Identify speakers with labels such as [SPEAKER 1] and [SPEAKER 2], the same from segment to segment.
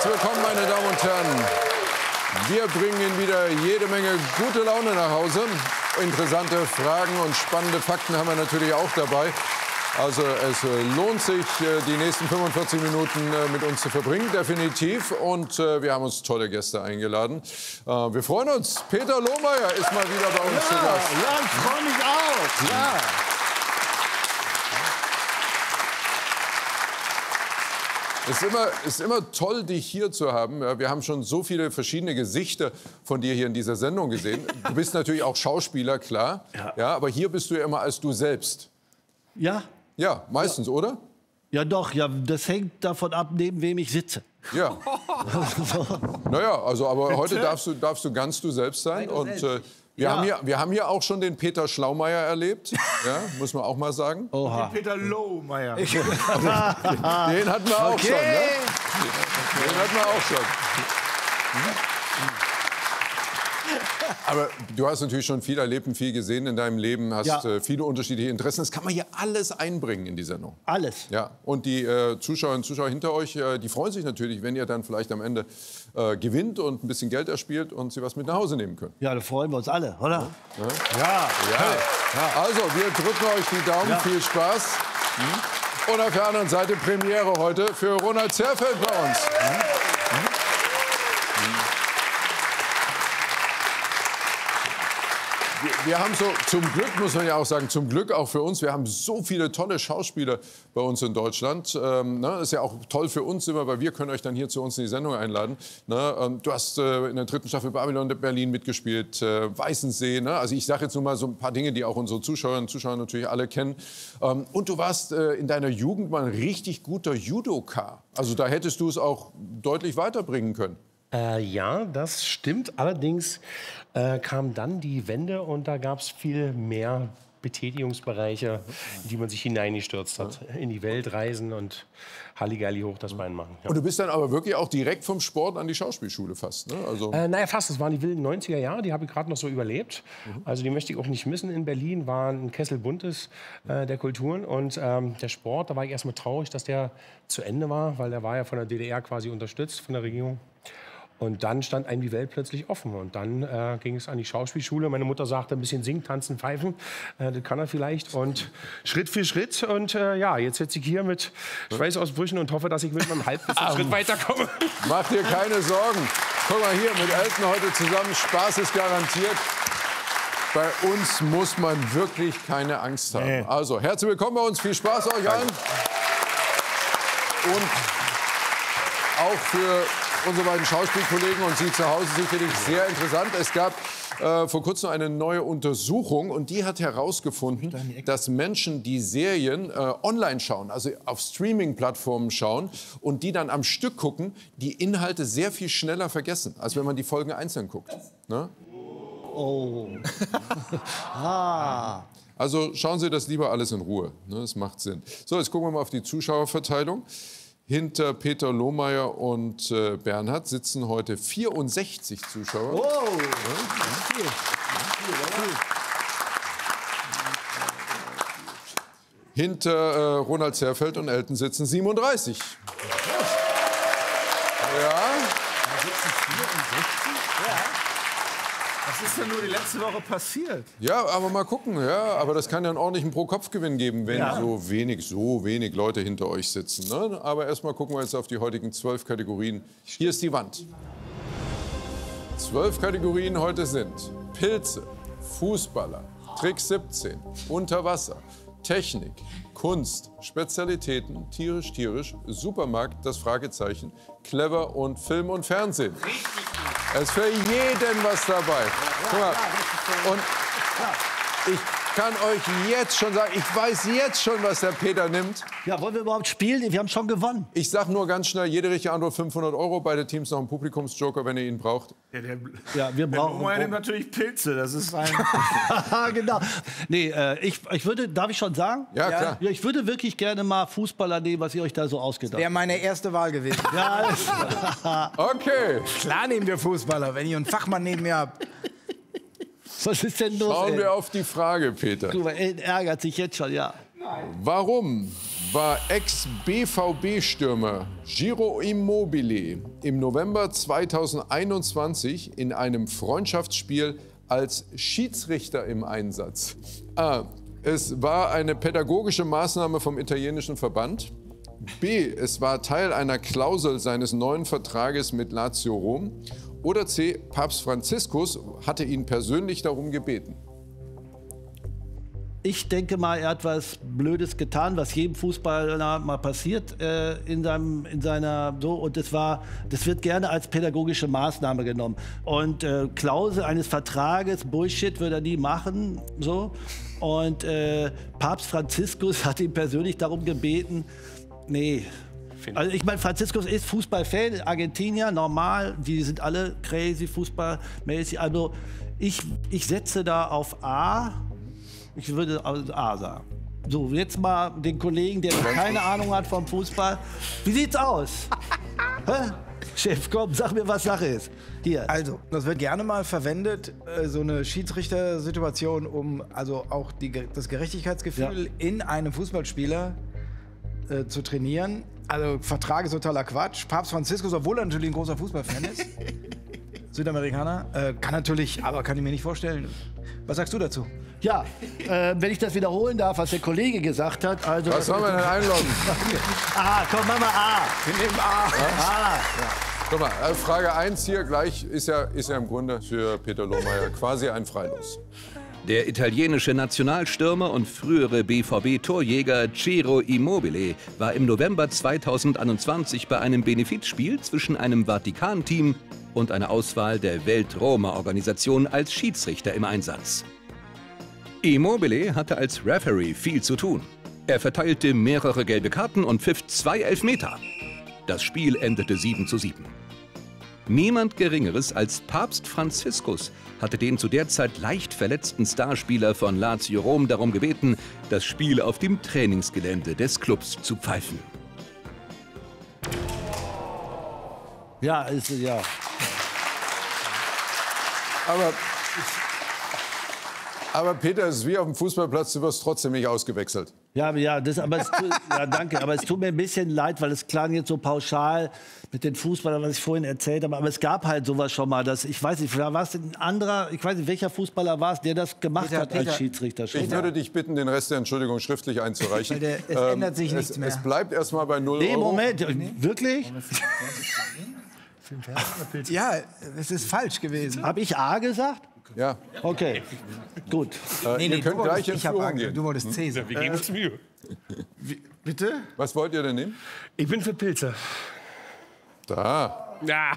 [SPEAKER 1] Herzlich willkommen, meine Damen und Herren. Wir bringen Ihnen wieder jede Menge gute Laune nach Hause. Interessante Fragen und spannende Fakten haben wir natürlich auch dabei. Also es lohnt sich, die nächsten 45 Minuten mit uns zu verbringen, definitiv. Und wir haben uns tolle Gäste eingeladen. Wir freuen uns. Peter Lohmeier ist mal wieder bei uns zu Gast.
[SPEAKER 2] Ja, ich freue mich auch. Ja.
[SPEAKER 1] Es ist immer toll, dich hier zu haben. Wir haben schon so viele verschiedene Gesichter von dir hier in dieser Sendung gesehen. Du bist natürlich auch Schauspieler, klar. Ja, aber hier bist du ja immer als du selbst.
[SPEAKER 2] Ja?
[SPEAKER 1] Ja, meistens, oder?
[SPEAKER 2] Ja, doch. Ja, das hängt davon ab, neben wem ich sitze.
[SPEAKER 1] Ja. Naja, also, aber heute darfst du ganz du selbst sein. Und wir haben hier auch schon den Peter Schlaumeier erlebt. Ja, muss man auch mal sagen.
[SPEAKER 2] Oha.
[SPEAKER 3] Den Peter Lohmeier.
[SPEAKER 1] Den hatten wir auch schon. Ne? Den hatten wir auch schon. Aber du hast natürlich schon viel erlebt und viel gesehen in deinem Leben, hast viele unterschiedliche Interessen. Das kann man hier alles einbringen in die Sendung. Alles? Ja. Und die Zuschauerinnen und Zuschauer hinter euch, die freuen sich natürlich, wenn ihr dann vielleicht am Ende gewinnt und ein bisschen Geld erspielt und sie was mit nach Hause nehmen können.
[SPEAKER 2] Ja, da freuen wir uns alle, oder?
[SPEAKER 1] Ja. Also, wir drücken euch die Daumen. Ja. Viel Spaß. Und auf der anderen Seite Premiere heute für Ronald Zerfeld bei uns. Wir haben so, zum Glück muss man ja auch sagen, zum Glück auch für uns, wir haben so viele tolle Schauspieler bei uns in Deutschland. Das ist ja auch toll für uns immer, weil wir können euch dann hier zu uns in die Sendung einladen. Du hast in der 3. Staffel Babylon Berlin mitgespielt, Weißensee. Also ich sage jetzt nur mal so ein paar Dinge, die auch unsere Zuschauerinnen und Zuschauer natürlich alle kennen. Und du warst in deiner Jugend mal ein richtig guter Judoka. Also da hättest du es auch deutlich weiterbringen können.
[SPEAKER 4] Ja, das stimmt. Allerdings kam dann die Wende und da gab es viel mehr Betätigungsbereiche, in die man sich hineingestürzt hat. In die Welt reisen und Halligalli hoch das Bein machen. Ja.
[SPEAKER 1] Und du bist dann aber wirklich auch direkt vom Sport an die Schauspielschule fast, ne? Also
[SPEAKER 4] naja, fast. Das waren die wilden 90er Jahre, die habe ich gerade noch so überlebt. Also die möchte ich auch nicht missen in Berlin. War ein Kessel Buntes der Kulturen. Und der Sport, da war ich erst mal traurig, dass der zu Ende war, weil der war ja von der DDR quasi unterstützt, von der Regierung. Und dann stand einem die Welt plötzlich offen. Und dann ging es an die Schauspielschule. Meine Mutter sagte, ein bisschen singen, tanzen, pfeifen. Das kann er vielleicht. Und Schritt für Schritt. Und ja, jetzt sitze ich hier mit Schweißausbrüchen und hoffe, dass ich mit meinem Schritt weiterkomme.
[SPEAKER 1] Mach dir keine Sorgen. Guck mal hier, mit Elton heute zusammen. Spaß ist garantiert. Bei uns muss man wirklich keine Angst haben. Nee. Also, herzlich willkommen bei uns. Viel Spaß euch allen. Und auch für unsere beiden Schauspielkollegen und Sie zu Hause sicherlich sehr interessant. Es gab vor kurzem eine neue Untersuchung und die hat herausgefunden, dass Menschen, die Serien online schauen, also auf Streaming-Plattformen schauen und die dann am Stück gucken, die Inhalte sehr viel schneller vergessen, als wenn man die Folgen einzeln guckt. Ne?
[SPEAKER 2] Oh.
[SPEAKER 1] Also schauen Sie das lieber alles in Ruhe. Ne? Das macht Sinn. So, jetzt gucken wir mal auf die Zuschauerverteilung. Hinter Peter Lohmeier und Bernhard sitzen heute 64 Zuschauer.
[SPEAKER 2] Oh.
[SPEAKER 1] Hinter Ronald Zerfeld und Elton sitzen 37. Ja.
[SPEAKER 3] Da sitzen 64? Ja. Was ist denn nur die letzte Woche passiert?
[SPEAKER 1] Ja, aber mal gucken. Ja, aber das kann ja einen ordentlichen Pro-Kopf-Gewinn geben, wenn so wenig Leute hinter euch sitzen. Ne? Aber erstmal gucken wir jetzt auf die heutigen 12 Kategorien. Hier ist die Wand. 12 Kategorien heute sind Pilze, Fußballer, Trick 17, Unterwasser, Technik, Kunst, Spezialitäten, tierisch, Supermarkt, das Fragezeichen, clever und Film und Fernsehen. Es ist für jeden was dabei. Guck mal. Und ich kann euch jetzt schon sagen, ich weiß jetzt schon, was der Peter nimmt.
[SPEAKER 2] Ja, wollen wir überhaupt spielen? Wir haben schon gewonnen.
[SPEAKER 1] Ich sag nur ganz schnell, jede richtige Antwort 500 €. Beide Teams noch einen Publikumsjoker, wenn ihr ihn braucht.
[SPEAKER 2] Ja, wir brauchen.
[SPEAKER 3] Der nimmt natürlich Pilze, das ist ein.
[SPEAKER 2] Genau. Nee, ich würde, darf ich schon sagen?
[SPEAKER 1] Ja, klar.
[SPEAKER 2] Ja, ich würde wirklich gerne mal Fußballer nehmen, was ihr euch da so ausgedacht habt.
[SPEAKER 5] Wäre meine erste Wahl gewesen.
[SPEAKER 2] Ja,
[SPEAKER 1] okay.
[SPEAKER 5] Klar nehmen wir Fußballer, wenn ihr einen Fachmann neben mir habt.
[SPEAKER 2] was ist denn los?
[SPEAKER 1] Schauen wir auf die Frage, Peter.
[SPEAKER 2] Guck mal, er ärgert sich jetzt schon, ja.
[SPEAKER 1] Warum war Ex-BVB-Stürmer Ciro Immobile im November 2021 in einem Freundschaftsspiel als Schiedsrichter im Einsatz? A. Es war eine pädagogische Maßnahme vom italienischen Verband. B. Es war Teil einer Klausel seines neuen Vertrages mit Lazio Rom. Oder C. Papst Franziskus hatte ihn persönlich darum gebeten.
[SPEAKER 2] Ich denke mal, er hat was Blödes getan, was jedem Fußballer mal passiert in seiner so, und das wird gerne als pädagogische Maßnahme genommen. Und Klausel eines Vertrages, Bullshit, würde er nie machen, so. Und Papst Franziskus hat ihn persönlich darum gebeten. Nee. Also ich meine, Franziskus ist Fußballfan, Argentinier, normal, die sind alle crazy fußballmäßig. Also ich setze da auf A. Ich würde A sagen. So, jetzt mal den Kollegen, der keine Ahnung hat vom Fußball. Wie sieht's aus? Hä? Chef, komm, sag mir, was Sache ist. Hier.
[SPEAKER 5] Also, das wird gerne mal verwendet, so eine Schiedsrichtersituation, um also auch das Gerechtigkeitsgefühl in einem Fußballspieler zu trainieren. Also, Vertrag ist totaler Quatsch. Papst Franziskus, obwohl er natürlich ein großer Fußballfan ist, Südamerikaner, kann natürlich, aber kann ich mir nicht vorstellen. Was sagst du dazu?
[SPEAKER 2] Ja, wenn ich das wiederholen darf, was der Kollege gesagt hat. Also,
[SPEAKER 1] Was sollen wir denn einloggen?
[SPEAKER 2] A, komm, mach mal A.
[SPEAKER 5] Wir nehmen A.
[SPEAKER 2] A.
[SPEAKER 1] Guck mal, Frage 1 hier gleich ist ja im Grunde für Peter Lohmeier quasi ein Freilos.
[SPEAKER 6] Der italienische Nationalstürmer und frühere BVB-Torjäger Ciro Immobile war im November 2021 bei einem Benefizspiel zwischen einem Vatikan-Team und einer Auswahl der Welt-Roma-Organisation als Schiedsrichter im Einsatz. Immobile hatte als Referee viel zu tun. Er verteilte mehrere gelbe Karten und pfiff 2 Elfmeter. Das Spiel endete 7:7. Niemand Geringeres als Papst Franziskus hatte den zu der Zeit leicht verletzten Starspieler von Lazio Rom darum gebeten, das Spiel auf dem Trainingsgelände des Clubs zu pfeifen.
[SPEAKER 2] Ja, ist ja.
[SPEAKER 1] Aber Peter, es ist wie auf dem Fußballplatz, du wirst trotzdem nicht ausgewechselt.
[SPEAKER 2] Ja, ja, danke. Aber es tut mir ein bisschen leid, weil es klang jetzt so pauschal mit den Fußballern, was ich vorhin erzählt habe. Aber es gab halt sowas schon mal. Ich weiß nicht, war es ein anderer, ich weiß nicht, welcher Fußballer war es, der das gemacht hat als Schiedsrichter schon.
[SPEAKER 1] Ich würde dich bitten, den Rest der Entschuldigung schriftlich einzureichen.
[SPEAKER 5] Es ändert sich nichts mehr.
[SPEAKER 1] Es bleibt erstmal bei 0
[SPEAKER 2] Nee,
[SPEAKER 1] Euro.
[SPEAKER 2] Moment, wirklich?
[SPEAKER 5] Ja, es ist falsch gewesen.
[SPEAKER 2] Habe ich A gesagt?
[SPEAKER 1] Ja.
[SPEAKER 2] Okay, gut.
[SPEAKER 1] Ihr könnt gleich in
[SPEAKER 5] ich hab
[SPEAKER 1] Führung
[SPEAKER 5] Angst,
[SPEAKER 1] gehen.
[SPEAKER 5] du wolltest C sagen.
[SPEAKER 4] Wir geben uns Mühe.
[SPEAKER 5] Bitte?
[SPEAKER 1] Was wollt ihr denn nehmen?
[SPEAKER 4] Ich bin für Pilze.
[SPEAKER 1] Da.
[SPEAKER 4] Ja.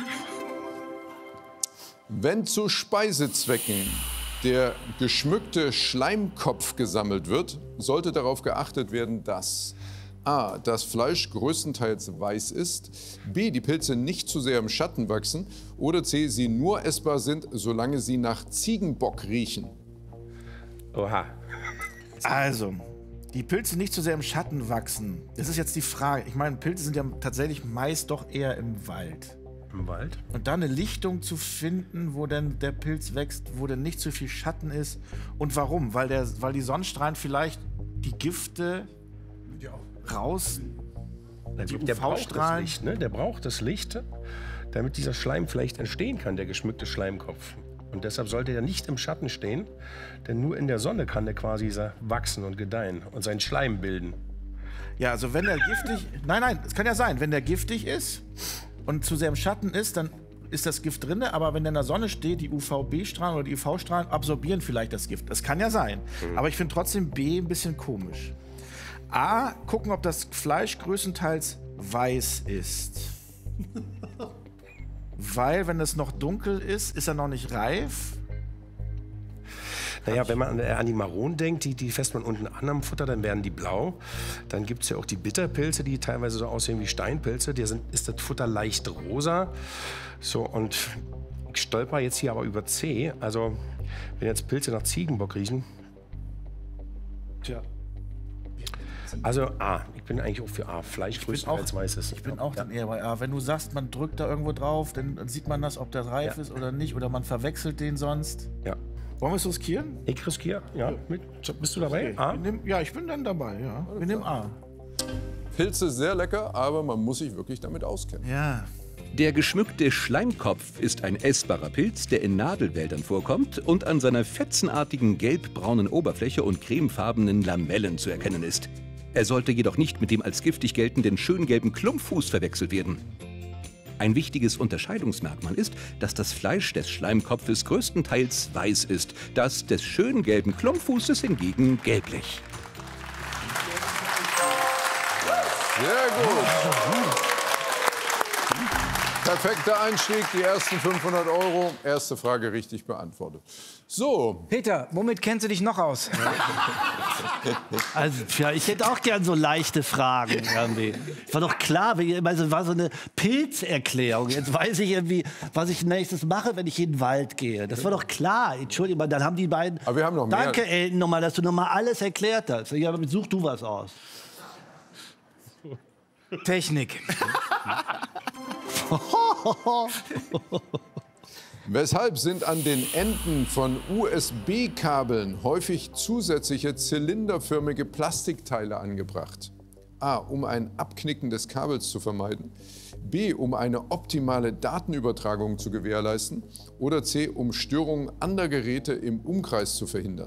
[SPEAKER 1] Wenn zu Speisezwecken der geschmückte Schleimkopf gesammelt wird, sollte darauf geachtet werden, dass A. das Fleisch größtenteils weiß ist, B. die Pilze nicht zu sehr im Schatten wachsen oder C. sie nur essbar sind, solange sie nach Ziegenbock riechen.
[SPEAKER 3] Oha. Also, die Pilze nicht zu sehr im Schatten wachsen. Das ist jetzt die Frage. Ich meine, Pilze sind ja tatsächlich meist doch eher im Wald.
[SPEAKER 4] Im Wald?
[SPEAKER 3] Und da eine Lichtung zu finden, wo denn der Pilz wächst, wo denn nicht zu viel Schatten ist. Und warum? Weil die Sonnenstrahlen vielleicht die Gifte raus, die
[SPEAKER 4] Der braucht das
[SPEAKER 3] UV-Strahlen.
[SPEAKER 4] Licht, ne? Der braucht das Licht, damit dieser Schleim vielleicht entstehen kann, der geschmückte Schleimkopf. Und deshalb sollte er nicht im Schatten stehen, denn nur in der Sonne kann er quasi wachsen und gedeihen und seinen Schleim bilden.
[SPEAKER 3] Ja, also wenn der giftig... Nein, es kann ja sein, wenn der giftig ist und zu sehr im Schatten ist, dann ist das Gift drin, aber wenn der in der Sonne steht, die UVB-Strahlen oder die UV-Strahlen absorbieren vielleicht das Gift. Das kann ja sein. Aber ich finde trotzdem B ein bisschen komisch. A, gucken, ob das Fleisch größtenteils weiß ist. Weil, wenn es noch dunkel ist, ist er noch nicht reif.
[SPEAKER 4] Naja, wenn man an die Maronen denkt, die fässt man unten an am Futter, dann werden die blau. Dann gibt es ja auch die Bitterpilze, die teilweise so aussehen wie Steinpilze. Ist das Futter leicht rosa. So, und ich stolper jetzt hier aber über C. Also, wenn jetzt Pilze nach Ziegenbock riechen.
[SPEAKER 3] Tja.
[SPEAKER 4] Also A. Ich bin eigentlich auch für A. Fleisch größtenteils weißes.
[SPEAKER 3] Ich bin auch dann eher bei A. Wenn du sagst, man drückt da irgendwo drauf, dann sieht man das, ob der reif ist oder nicht. Oder man verwechselt den sonst.
[SPEAKER 4] Ja.
[SPEAKER 3] Wollen wir es riskieren?
[SPEAKER 4] Ich riskiere, ja. Bist du dabei? A?
[SPEAKER 3] Ja, ich bin dann dabei, ja. Wir nehmen A.
[SPEAKER 1] Pilze sehr lecker, aber man muss sich wirklich damit auskennen.
[SPEAKER 3] Ja.
[SPEAKER 6] Der geschmückte Schleimkopf ist ein essbarer Pilz, der in Nadelwäldern vorkommt und an seiner fetzenartigen gelbbraunen Oberfläche und cremefarbenen Lamellen zu erkennen ist. Er sollte jedoch nicht mit dem als giftig geltenden schöngelben Klumpfuß verwechselt werden. Ein wichtiges Unterscheidungsmerkmal ist, dass das Fleisch des Schleimkopfes größtenteils weiß ist, das des schöngelben Klumpfußes hingegen gelblich.
[SPEAKER 1] Sehr gut. Perfekter Einstieg, die ersten 500 €. Erste Frage richtig beantwortet. So,
[SPEAKER 5] Peter, womit kennst du dich noch aus?
[SPEAKER 2] Also, ja, ich hätte auch gern so leichte Fragen irgendwie. War doch klar, also war so eine Pilzerklärung. Jetzt weiß ich irgendwie, was ich nächstes mache, wenn ich in den Wald gehe. Das war doch klar. Entschuldigung, mal, dann haben die beiden.
[SPEAKER 1] Aber wir haben noch mehr.
[SPEAKER 2] Danke, Elton, nochmal, dass du nochmal alles erklärt hast. Ja, such du was aus.
[SPEAKER 5] Technik.
[SPEAKER 1] weshalb sind an den Enden von USB-Kabeln häufig zusätzliche zylinderförmige Plastikteile angebracht? A, um ein Abknicken des Kabels zu vermeiden. B, um eine optimale Datenübertragung zu gewährleisten. Oder C, um Störungen anderer Geräte im Umkreis zu verhindern.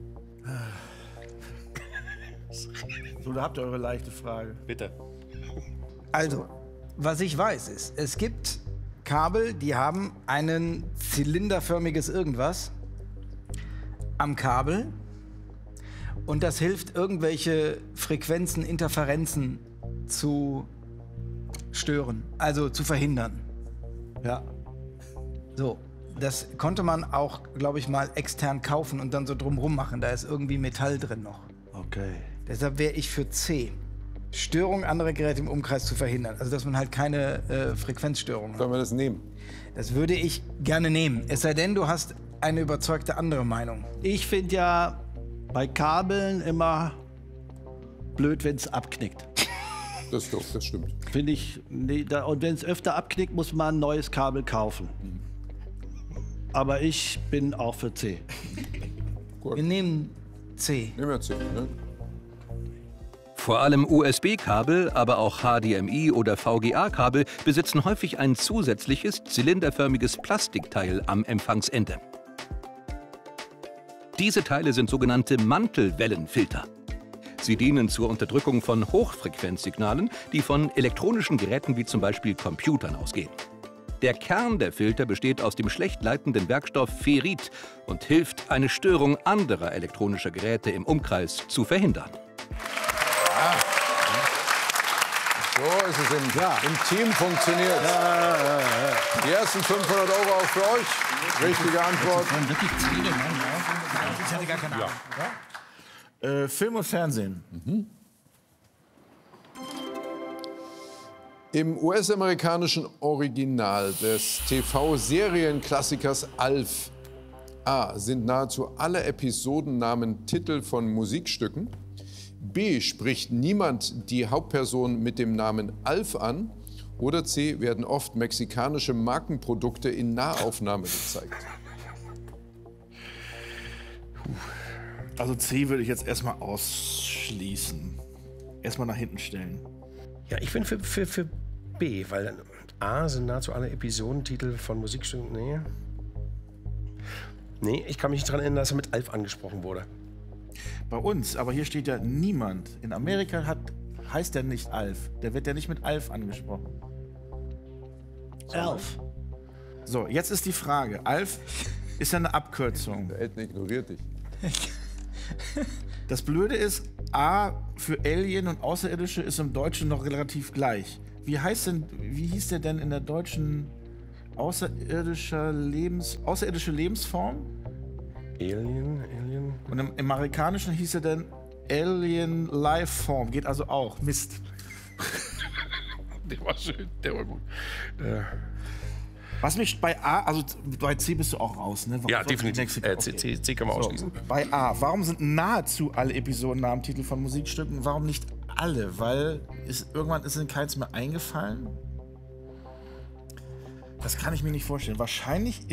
[SPEAKER 3] So, da habt ihr eure leichte Frage.
[SPEAKER 4] Bitte.
[SPEAKER 5] Also, was ich weiß ist, es gibt Kabel, die haben ein zylinderförmiges Irgendwas am Kabel und das hilft, irgendwelche Frequenzen, Interferenzen zu stören, also zu verhindern.
[SPEAKER 2] Ja.
[SPEAKER 5] So, das konnte man auch, glaube ich, mal extern kaufen und dann so drumrum machen. Da ist irgendwie Metall drin noch.
[SPEAKER 2] Okay.
[SPEAKER 5] Deshalb wäre ich für C. Störung anderer Geräte im Umkreis zu verhindern. Also, dass man halt keine Frequenzstörung hat.
[SPEAKER 1] Sollen wir das nehmen?
[SPEAKER 5] Das würde ich gerne nehmen. Es sei denn, du hast eine überzeugte andere Meinung.
[SPEAKER 2] Ich finde ja bei Kabeln immer blöd, wenn es abknickt.
[SPEAKER 1] Das ist doof, das stimmt.
[SPEAKER 2] Finde ich. Nee, und wenn es öfter abknickt, muss man ein neues Kabel kaufen. Aber ich bin auch für C.
[SPEAKER 5] Wir nehmen C.
[SPEAKER 1] Nehmen wir C. Ne?
[SPEAKER 6] Vor allem USB-Kabel, aber auch HDMI- oder VGA-Kabel besitzen häufig ein zusätzliches zylinderförmiges Plastikteil am Empfangsende. Diese Teile sind sogenannte Mantelwellenfilter. Sie dienen zur Unterdrückung von Hochfrequenzsignalen, die von elektronischen Geräten wie zum Beispiel Computern ausgehen. Der Kern der Filter besteht aus dem schlecht leitenden Werkstoff Ferrit und hilft, eine Störung anderer elektronischer Geräte im Umkreis zu verhindern.
[SPEAKER 1] So ist es im Team funktioniert. Die ersten 500 € auch für euch. Richtige Antwort.
[SPEAKER 3] Ich hatte gar keine Ahnung. Ja? Film und Fernsehen.
[SPEAKER 1] Im US-amerikanischen Original des TV-Serienklassikers Alf A sind nahezu alle Episodennamen Titel von Musikstücken. B, spricht niemand die Hauptperson mit dem Namen Alf an. Oder C, werden oft mexikanische Markenprodukte in Nahaufnahme gezeigt.
[SPEAKER 3] Also C würde ich jetzt erstmal ausschließen. Erstmal nach hinten stellen.
[SPEAKER 4] Ja, ich bin für B, weil A sind nahezu alle Episodentitel von Musikstücken. Nee, ich kann mich nicht daran erinnern, dass er mit Alf angesprochen wurde.
[SPEAKER 3] Bei uns, aber hier steht ja niemand. In Amerika heißt der nicht Alf. Der wird ja nicht mit Alf angesprochen.
[SPEAKER 2] Alf.
[SPEAKER 3] So, jetzt ist die Frage. Alf ist ja eine Abkürzung.
[SPEAKER 1] Der Elton ignoriert dich.
[SPEAKER 3] Das Blöde ist, A für Alien und Außerirdische ist im Deutschen noch relativ gleich. Wie hieß der denn in der deutschen außerirdische Lebensform?
[SPEAKER 4] Alien.
[SPEAKER 3] Und im Amerikanischen hieß er dann Alien Lifeform. Geht also auch. Mist.
[SPEAKER 4] Der war schön, der war gut.
[SPEAKER 3] Was mich bei A, also bei C bist du auch raus, ne?
[SPEAKER 4] Ja, definitiv. C kann man ausschließen.
[SPEAKER 3] Bei A, warum sind nahezu alle Episodennamen Titel von Musikstücken? Warum nicht alle? Weil irgendwann ist ihnen keins mehr eingefallen? Das kann ich mir nicht vorstellen. Wahrscheinlich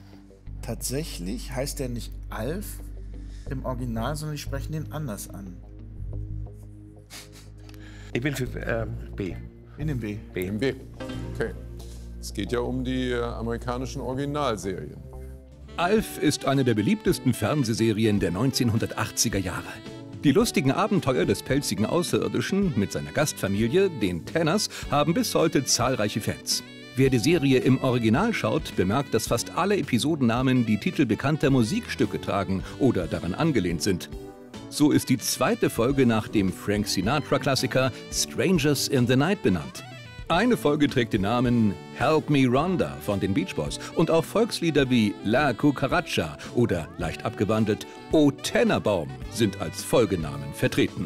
[SPEAKER 3] heißt der nicht Alf im Original, sondern die sprechen den anders an.
[SPEAKER 4] Ich bin für B.
[SPEAKER 3] In dem B.
[SPEAKER 1] Im B. Okay. Es geht ja um die amerikanischen Originalserien.
[SPEAKER 6] Alf ist eine der beliebtesten Fernsehserien der 1980er Jahre. Die lustigen Abenteuer des pelzigen Außerirdischen mit seiner Gastfamilie, den Tanners, haben bis heute zahlreiche Fans. Wer die Serie im Original schaut, bemerkt, dass fast alle Episodennamen die Titel bekannter Musikstücke tragen oder daran angelehnt sind. So ist die zweite Folge nach dem Frank Sinatra-Klassiker Strangers in the Night benannt. Eine Folge trägt den Namen Help Me Rhonda von den Beach Boys und auch Volkslieder wie La Cucaracha oder leicht abgewandelt O Tennerbaum sind als Folgenamen vertreten.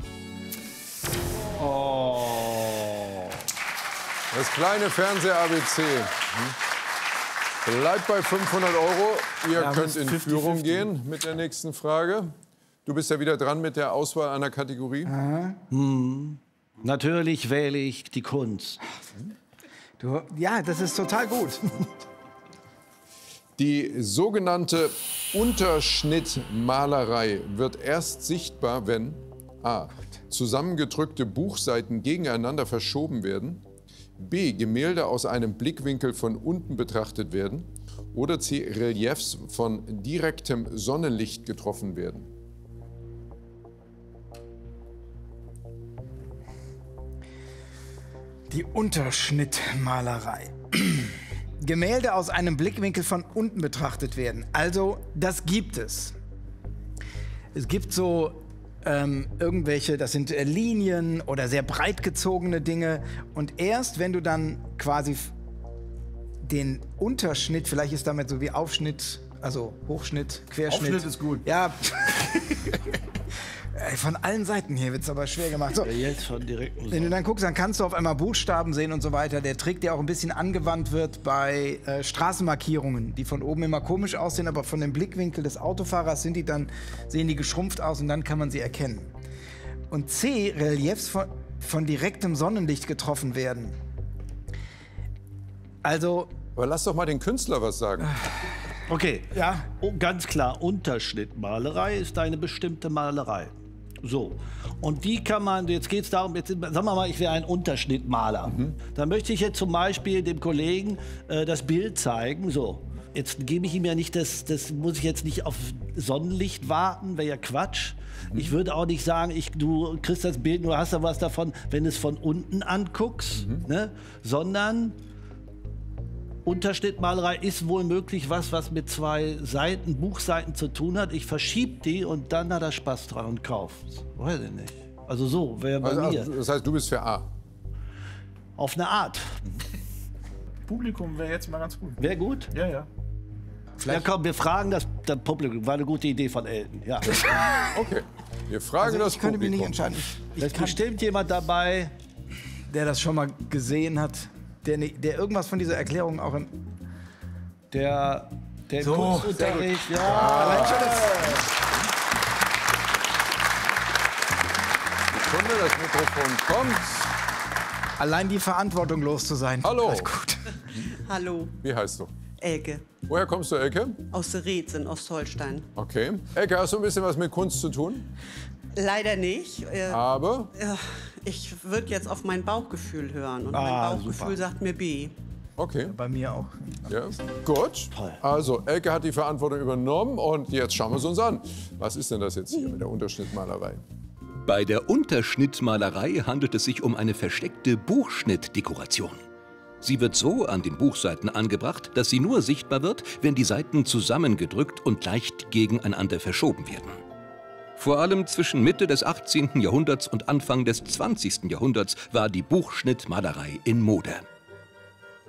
[SPEAKER 1] Das kleine Fernseh-ABC. Bleibt bei 500 €. Ihr könnt in Führung gehen mit der nächsten Frage. Du bist ja wieder dran mit der Auswahl einer Kategorie.
[SPEAKER 2] Natürlich wähle ich die Kunst.
[SPEAKER 5] Ja, das ist total gut.
[SPEAKER 1] Die sogenannte Unterschnittmalerei wird erst sichtbar, wenn a. zusammengedrückte Buchseiten gegeneinander verschoben werden, b. Gemälde aus einem Blickwinkel von unten betrachtet werden oder c. Reliefs von direktem Sonnenlicht getroffen werden.
[SPEAKER 5] Die Unterschnittmalerei. Gemälde aus einem Blickwinkel von unten betrachtet werden. Also, das gibt es. Es gibt so irgendwelche, das sind Linien oder sehr breit gezogene Dinge. Und erst wenn du dann quasi den Unterschnitt, vielleicht ist damit so wie Aufschnitt, also Hochschnitt, Querschnitt.
[SPEAKER 3] Aufschnitt ist gut.
[SPEAKER 5] Ja. Von allen Seiten hier wird es aber schwer gemacht. So.
[SPEAKER 2] Jetzt von direkt.
[SPEAKER 5] Wenn du dann guckst, dann kannst du auf einmal Buchstaben sehen und so weiter. Der Trick, der auch ein bisschen angewandt wird bei Straßenmarkierungen, die von oben immer komisch aussehen, aber von dem Blickwinkel des Autofahrers sehen die geschrumpft aus und dann kann man sie erkennen. Und C, Reliefs von direktem Sonnenlicht getroffen werden. Also...
[SPEAKER 1] Aber lass doch mal den Künstler was sagen.
[SPEAKER 2] Okay,
[SPEAKER 5] Ja.
[SPEAKER 2] Oh, ganz klar, Unterschnittmalerei ist eine bestimmte Malerei. So, und die kann man, jetzt geht es darum, jetzt, sagen wir mal, ich wäre ein Unterschnittmaler. Dann möchte ich jetzt zum Beispiel dem Kollegen das Bild zeigen, so. Jetzt gebe ich ihm ja nicht, das muss ich jetzt nicht auf Sonnenlicht warten, wäre ja Quatsch. Ich würde auch nicht sagen, du kriegst das Bild, nur hast du was davon, wenn du es von unten anguckst, ne? Sondern Unterschnittmalerei ist wohl möglich was mit zwei Seiten, Buchseiten zu tun hat. Ich verschiebe die und dann hat er Spaß dran und kauft. Weiß ich nicht. Also so wäre bei mir.
[SPEAKER 1] Das heißt, du bist für A.
[SPEAKER 2] Auf eine Art.
[SPEAKER 3] Publikum wäre jetzt mal ganz gut.
[SPEAKER 2] Wäre gut.
[SPEAKER 3] Ja, ja.
[SPEAKER 2] Ja komm, wir fragen das Publikum. War eine gute Idee von Elton. Ja.
[SPEAKER 1] Okay. Wir fragen das
[SPEAKER 5] ich könnte mich nicht
[SPEAKER 1] Publikum.
[SPEAKER 5] entscheiden.
[SPEAKER 2] Da ist bestimmt jemand dabei.
[SPEAKER 5] Der das schon mal gesehen hat, der irgendwas von dieser Erklärung auch im...
[SPEAKER 2] Der
[SPEAKER 5] So,
[SPEAKER 2] Kunstunterricht. Ja.
[SPEAKER 5] Allein schon das,
[SPEAKER 1] Sekunde, das Mikrofon kommt.
[SPEAKER 5] allein die Verantwortung los zu sein.
[SPEAKER 1] Hallo.
[SPEAKER 5] Alles gut.
[SPEAKER 7] Hallo,
[SPEAKER 1] Wie heißt du?
[SPEAKER 7] Elke,
[SPEAKER 1] Woher kommst du, Elke?
[SPEAKER 7] aus der Reetz in Ostholstein.
[SPEAKER 1] Okay. Elke, hast du ein bisschen was mit Kunst zu tun?
[SPEAKER 7] Leider nicht.
[SPEAKER 1] Aber
[SPEAKER 7] Ich würde jetzt auf mein Bauchgefühl hören. Und
[SPEAKER 2] Ah,
[SPEAKER 7] mein Bauchgefühl sagt mir B.
[SPEAKER 1] okay.
[SPEAKER 5] Bei mir auch.
[SPEAKER 1] Ja. Gut. Also, Elke hat die Verantwortung übernommen und jetzt schauen wir es uns an. Was ist denn das jetzt hier mit der Unterschnittmalerei?
[SPEAKER 6] Bei der Unterschnittmalerei handelt es sich um eine versteckte Buchschnittdekoration. Sie wird so an den Buchseiten angebracht, dass sie nur sichtbar wird, wenn die Seiten zusammengedrückt und leicht gegeneinander verschoben werden. Vor allem zwischen Mitte des 18. Jahrhunderts und Anfang des 20. Jahrhunderts war die Buchschnittmalerei in Mode.